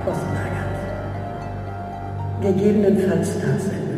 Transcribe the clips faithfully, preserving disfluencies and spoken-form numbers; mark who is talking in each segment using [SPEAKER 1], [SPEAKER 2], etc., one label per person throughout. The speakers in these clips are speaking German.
[SPEAKER 1] Post lagert. Gegebenenfalls Tagsende.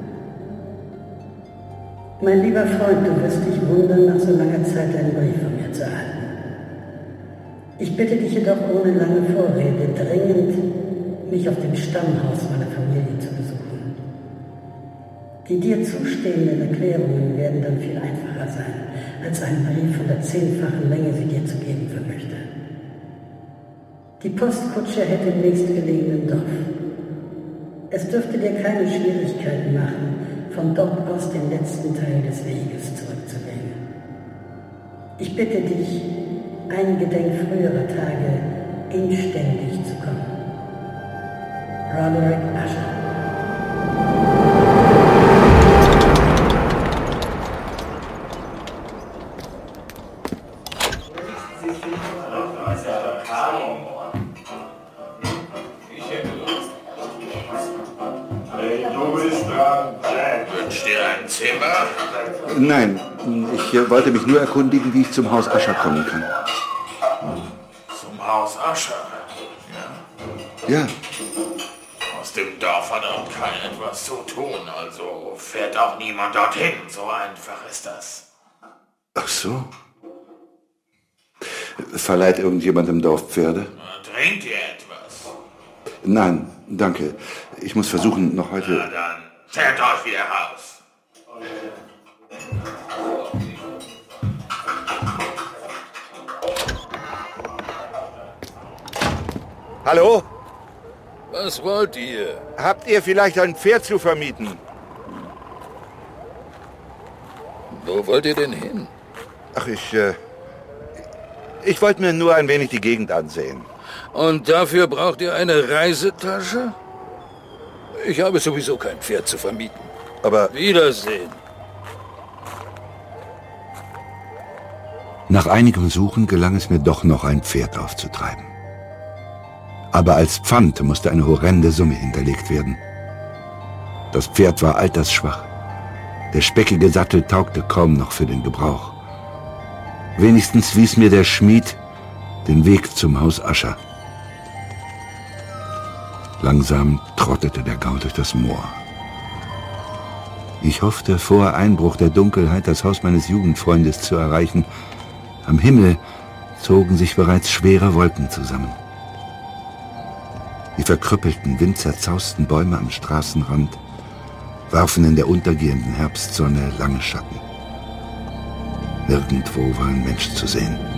[SPEAKER 1] Mein lieber Freund, du wirst dich wundern, nach so langer Zeit einen Brief von mir zu erhalten. Ich bitte dich jedoch ohne lange Vorrede dringend, mich auf dem Stammhaus meiner Familie zu besuchen. Die dir zustehenden Erklärungen werden dann viel einfacher sein, als ein Brief von der zehnfachen Länge sie dir zu geben vermöchte. Die Postkutsche hält im nächstgelegenen Dorf. Es dürfte dir keine Schwierigkeiten machen, von dort aus den letzten Teil des Weges zurückzulegen. Ich bitte dich, eingedenk früherer Tage inständig zu kommen. Roderick Usher.
[SPEAKER 2] Nein, ich wollte mich nur erkundigen, wie ich zum Haus Usher kommen kann.
[SPEAKER 3] Zum Haus Usher?
[SPEAKER 2] Ja. Ja.
[SPEAKER 3] Aus dem Dorf hat dort kein etwas zu tun, also fährt auch niemand dorthin. So einfach ist das.
[SPEAKER 2] Ach so. Verleiht irgendjemand im Dorf Pferde?
[SPEAKER 3] Trinkt ihr etwas?
[SPEAKER 2] Nein, danke. Ich muss versuchen, noch heute...
[SPEAKER 3] Na dann, fährt euch wieder raus.
[SPEAKER 2] Hallo?
[SPEAKER 4] Was wollt ihr?
[SPEAKER 2] Habt ihr vielleicht ein Pferd zu vermieten?
[SPEAKER 4] Wo wollt ihr denn hin?
[SPEAKER 2] Ach, ich, äh, ich wollte mir nur ein wenig die Gegend ansehen.
[SPEAKER 4] Und dafür braucht ihr eine Reisetasche? Ich habe sowieso kein Pferd zu vermieten.
[SPEAKER 2] Aber...
[SPEAKER 4] Wiedersehen.
[SPEAKER 2] Nach einigem Suchen gelang es mir doch noch, ein Pferd aufzutreiben. Aber als Pfand musste eine horrende Summe hinterlegt werden. Das Pferd war altersschwach. Der speckige Sattel taugte kaum noch für den Gebrauch. Wenigstens wies mir der Schmied den Weg zum Haus Usher. Langsam trottete der Gaul durch das Moor. Ich hoffte, vor Einbruch der Dunkelheit das Haus meines Jugendfreundes zu erreichen. Am Himmel zogen sich bereits schwere Wolken zusammen. Die verkrüppelten, windzerzausten Bäume am Straßenrand warfen in der untergehenden Herbstsonne lange Schatten. Nirgendwo war ein Mensch zu sehen.